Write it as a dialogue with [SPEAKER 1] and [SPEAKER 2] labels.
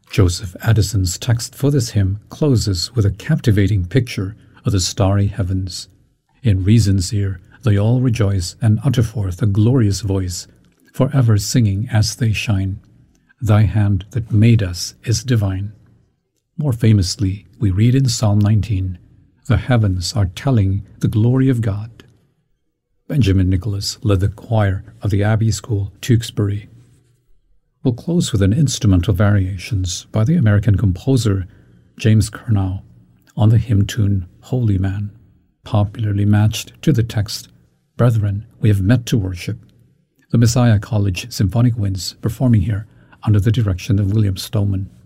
[SPEAKER 1] Joseph Addison's text for this hymn closes with a captivating picture of the starry heavens. In reason's ear they all rejoice and utter forth a glorious voice, forever singing as they shine. Thy hand that made us is divine. More famously, we read in Psalm 19, the heavens are telling the glory of God. Benjamin Nicholas led the choir of the Abbey School, Tewkesbury. We'll close with an instrumental variations by the American composer James Curnow on the hymn tune Holy Man, popularly matched to the text, Brethren, we have met to worship. The Messiah College Symphonic Winds performing here under the direction of William Stoneman.